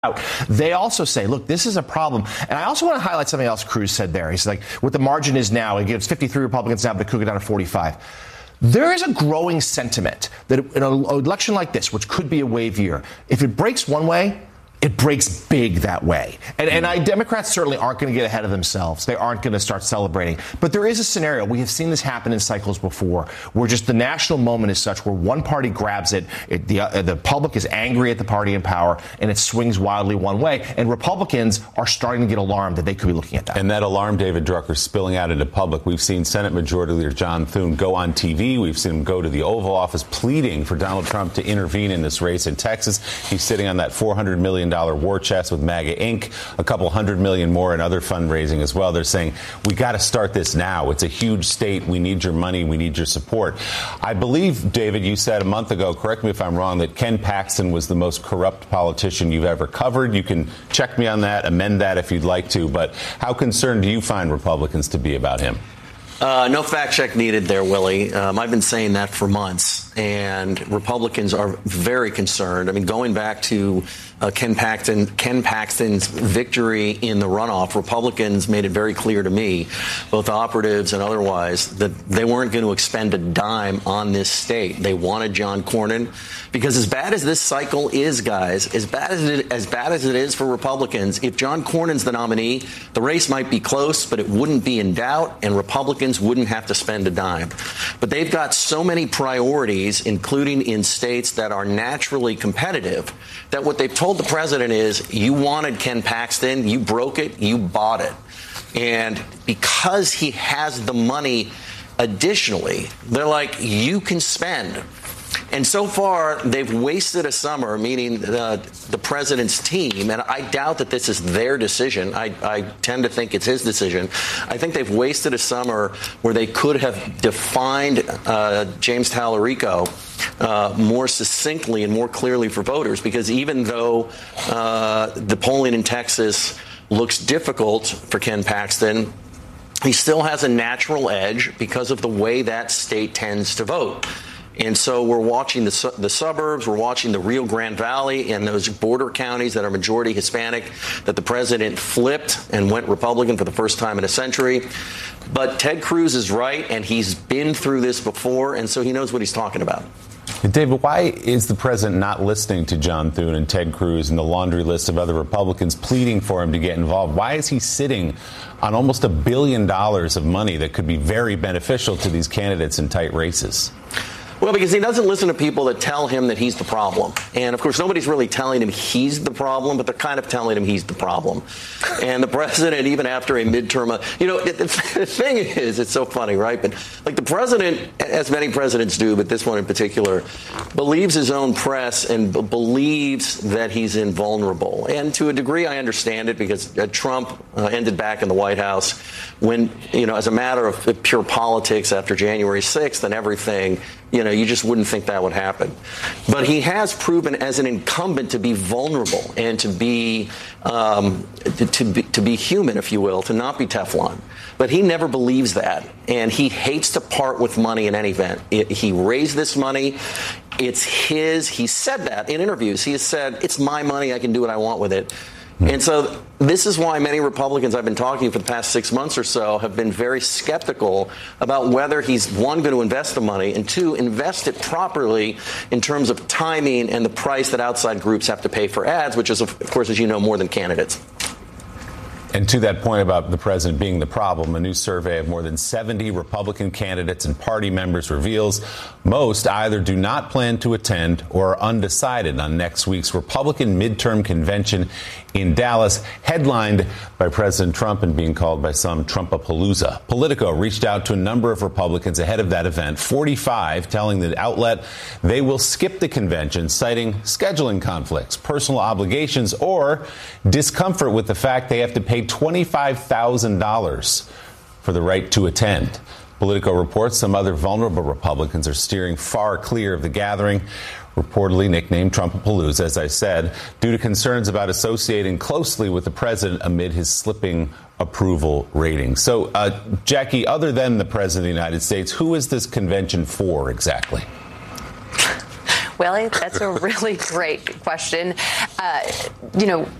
They also say, look, this is a problem. And I also want to highlight something else Cruz said there. He's like, what the margin is now, it gives 53 Republicans now, but it could go down to 45. There is a growing sentiment that in an election like this, which could be a wave year, if it breaks one way, it breaks big that way. And Democrats certainly aren't going to get ahead of themselves. They aren't going to start celebrating. But there is a scenario. We have seen this happen in cycles before where just the national moment is such where one party grabs it, the public is angry at the party in power, and it swings wildly one way. And Republicans are starting to get alarmed that they could be looking at that. And that alarm, David Drucker, spilling out into public. We've seen Senate Majority Leader John Thune go on TV. We've seen him go to the Oval Office pleading for Donald Trump to intervene in this race in Texas. He's sitting on that $400 million war chest with MAGA Inc., a couple $100 million more in other fundraising as well. They're saying, we got to start this now. It's a huge state. We need your money. We need your support. I believe, David, you said a month ago, correct me if I'm wrong, that Ken Paxton was the most corrupt politician you've ever covered. You can check me on that, amend that if you'd like to. But how concerned do you find Republicans to be about him? No fact check needed there, Willie. I've been saying that for months, and Republicans are very concerned. I mean, going back to Ken Paxton's victory in the runoff, Republicans made it very clear to me, both operatives and otherwise, that they weren't going to expend a dime on this state. They wanted John Cornyn, because as bad as this cycle is, guys, as bad as it is for Republicans, if John Cornyn's the nominee, the race might be close, but it wouldn't be in doubt, and Republicans wouldn't have to spend a dime. But they've got so many priorities, including in states that are naturally competitive, that what they've told the president is, you wanted Ken Paxton, you broke it, you bought it. And because he has the money additionally, they're like, you can spend. And so far, they've wasted a summer, meaning the president's team, and I doubt that this is their decision. I tend to think it's his decision. I think they've wasted a summer where they could have defined James Tallarico more succinctly and more clearly for voters, because even though the polling in Texas looks difficult for Ken Paxton, he still has a natural edge because of the way that state tends to vote. And so we're watching the suburbs, we're watching the Rio Grande Valley and those border counties that are majority Hispanic that the president flipped and went Republican for the first time in a century. But Ted Cruz is right, and he's been through this before, and so he knows what he's talking about. David, why is the president not listening to John Thune and Ted Cruz and the laundry list of other Republicans pleading for him to get involved? Why is he sitting on almost $1 billion of money that could be very beneficial to these candidates in tight races? Well, because he doesn't listen to people that tell him that he's the problem. And, of course, nobody's really telling him he's the problem, but they're kind of telling him he's the problem. And the president, even after a midterm, the thing is, it's so funny, right? But, like, the president, as many presidents do, but this one in particular, believes his own press and believes that he's invulnerable. And to a degree, I understand it, because Trump ended back in the White House when, as a matter of pure politics after January 6th and everything, you just wouldn't think that would happen. But he has proven as an incumbent to be vulnerable and to be human, if you will, to not be Teflon. But he never believes that, and he hates to part with money in any event. He raised this money. It's his. He said that in interviews. He has said, it's my money. I can do what I want with it. And so this is why many Republicans I've been talking to for the past 6 months or so have been very skeptical about whether he's, one, going to invest the money, and two, invest it properly in terms of timing and the price that outside groups have to pay for ads, which is, of course, as you know, more than candidates. And to that point about the president being the problem, a new survey of more than 70 Republican candidates and party members reveals most either do not plan to attend or are undecided on next week's Republican midterm convention in Dallas, headlined by President Trump and being called by some Trumpapalooza. Politico reached out to a number of Republicans ahead of that event, 45 telling the outlet they will skip the convention, citing scheduling conflicts, personal obligations, or discomfort with the fact they have to pay $25,000 for the right to attend. Politico reports some other vulnerable Republicans are steering far clear of the gathering, reportedly nicknamed Trumpapalooza, as I said, due to concerns about associating closely with the president amid his slipping approval rating. So, Jackie, other than the president of the United States, who is this convention for exactly? Willie, that's a really great question.